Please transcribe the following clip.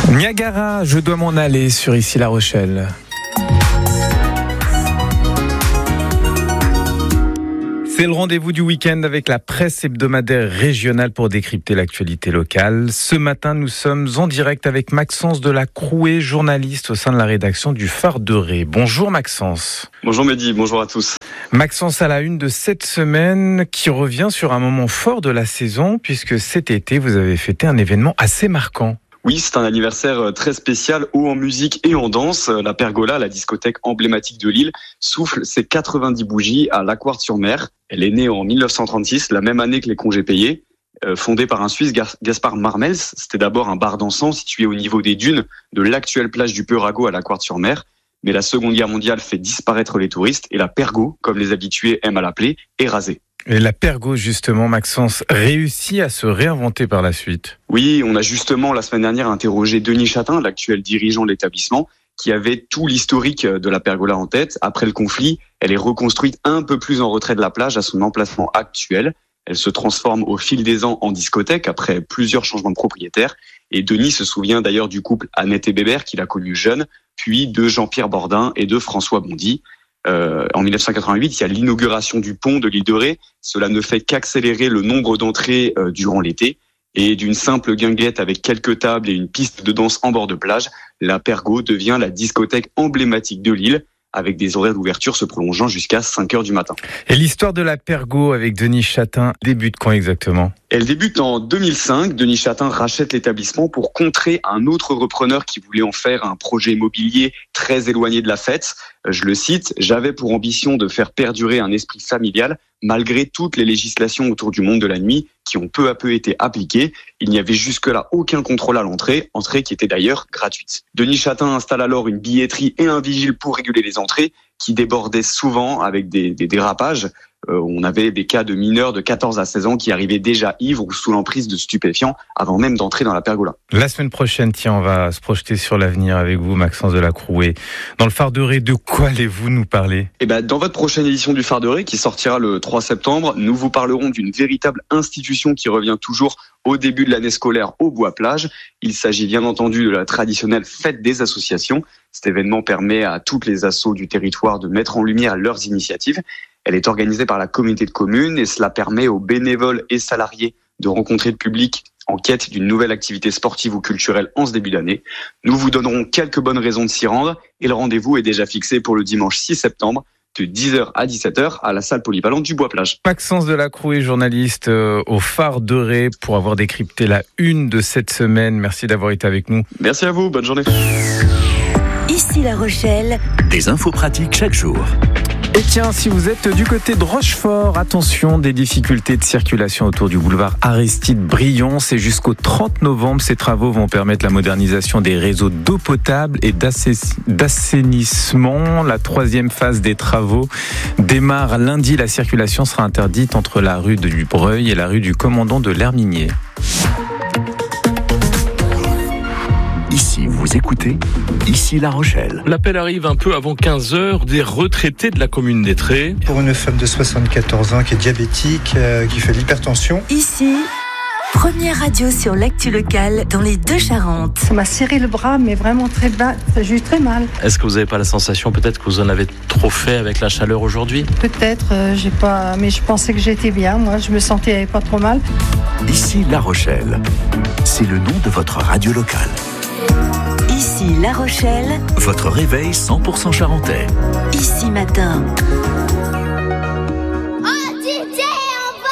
Niagara, je dois m'en aller sur Ici La Rochelle. C'est le rendez-vous du week-end avec la presse hebdomadaire régionale pour décrypter l'actualité locale. Ce matin, nous sommes en direct avec Maxence Delacroué, journaliste au sein de la rédaction du Phare de Ré. Bonjour Maxence. Bonjour Mehdi, bonjour à tous. Maxence, à la une de cette semaine qui revient sur un moment fort de la saison puisque cet été, vous avez fêté un événement assez marquant. Oui, c'est un anniversaire très spécial, haut en musique et en danse. La Pergola, la discothèque emblématique de Lille, souffle ses 90 bougies à Laquart-sur-Mer. Elle est née en 1936, la même année que les congés payés. Fondée par un Suisse, Gaspard Marmels, c'était d'abord un bar dansant situé au niveau des dunes de l'actuelle plage du Peurago à Laquart-sur-Mer. Mais la Seconde Guerre mondiale fait disparaître les touristes et la Pergo, comme les habitués aiment à l'appeler, est rasée. Et la Pergo, justement, Maxence, réussit à se réinventer par la suite. Oui, on a justement la semaine dernière interrogé Denis Chatin, l'actuel dirigeant de l'établissement, qui avait tout l'historique de la Pergola en tête. Après le conflit, elle est reconstruite un peu plus en retrait de la plage à son emplacement actuel. Elle se transforme au fil des ans en discothèque après plusieurs changements de propriétaires. Et Denis se souvient d'ailleurs du couple Annette et Bébert qu'il a connu jeune, puis de Jean-Pierre Bordin et de François Bondy. En 1988, il y a l'inauguration du pont de l'île de Ré. Cela ne fait qu'accélérer le nombre d'entrées durant l'été. Et d'une simple guinguette avec quelques tables et une piste de danse en bord de plage, la Pergo devient la discothèque emblématique de l'île, avec des horaires d'ouverture se prolongeant jusqu'à 5h du matin. Et l'histoire de la Pergo avec Denis Chatin débute quand exactement ? Elle débute en 2005. Denis Chatin rachète l'établissement pour contrer un autre repreneur qui voulait en faire un projet immobilier très éloigné de la fête. Je le cite, « J'avais pour ambition de faire perdurer un esprit familial malgré toutes les législations autour du monde de la nuit qui ont peu à peu été appliquées. Il n'y avait jusque-là aucun contrôle à l'entrée, entrée qui était d'ailleurs gratuite. » Denis Chatin installe alors une billetterie et un vigile pour réguler les entrées qui débordaient souvent avec des dérapages. On avait des cas de mineurs de 14 à 16 ans qui arrivaient déjà ivres ou sous l'emprise de stupéfiants avant même d'entrer dans la Pergola. La semaine prochaine, tiens, on va se projeter sur l'avenir avec vous, Maxence Delacroué. Dans le Phare de Ré, de quoi allez-vous nous parler ? Dans votre prochaine édition du Phare de Ré, qui sortira le 3 septembre, nous vous parlerons d'une véritable institution qui revient toujours au début de l'année scolaire au Bois-Plage. Il s'agit bien entendu de la traditionnelle fête des associations. Cet événement permet à toutes les assos du territoire de mettre en lumière leurs initiatives. Elle est organisée par la communauté de communes et cela permet aux bénévoles et salariés de rencontrer le public en quête d'une nouvelle activité sportive ou culturelle en ce début d'année. Nous vous donnerons quelques bonnes raisons de s'y rendre et le rendez-vous est déjà fixé pour le dimanche 6 septembre de 10h à 17h à la salle polyvalente du Bois-Plage. Maxence Delacroué, journaliste au Phare de Ré, pour avoir décrypté la une de cette semaine. Merci d'avoir été avec nous. Merci à vous, bonne journée. Ici La Rochelle. Des infos pratiques chaque jour. Et tiens, si vous êtes du côté de Rochefort, attention, des difficultés de circulation autour du boulevard Aristide-Brion. C'est jusqu'au 30 novembre. Ces travaux vont permettre la modernisation des réseaux d'eau potable et d'assainissement. La troisième phase des travaux démarre lundi. La circulation sera interdite entre la rue du Breuil et la rue du Commandant de l'Herminier. Ici, vous écoutez Ici La Rochelle. L'appel arrive un peu avant 15h des retraités de la commune d'Étré. Pour une femme de 74 ans qui est diabétique, qui fait de l'hypertension. Ici, première radio sur l'actu locale dans les Deux-Charentes. Ça m'a serré le bras, mais vraiment très bas. J'ai eu très mal. Est-ce que vous n'avez pas la sensation peut-être que vous en avez trop fait avec la chaleur aujourd'hui ? Peut-être, j'ai pas, mais je pensais que j'étais bien. Moi, je me sentais pas trop mal. Ici La Rochelle. C'est le nom de votre radio locale. Ici La Rochelle. Votre réveil 100% charentais. Ici matin.